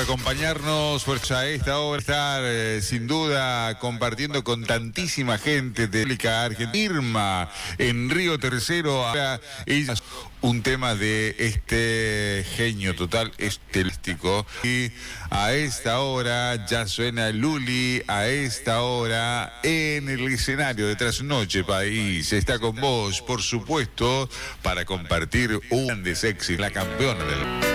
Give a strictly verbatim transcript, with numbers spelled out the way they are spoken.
acompañarnos por a esta hora, estar eh, sin duda compartiendo con tantísima gente de República Argentina. Irma en Río Tercero, ahora ella un tema de este genio total estilístico. Y a esta hora ya suena Luli, a esta hora en el escenario de Trasnoche País. Está con vos, por supuesto, para compartir un de sexy, la campeona del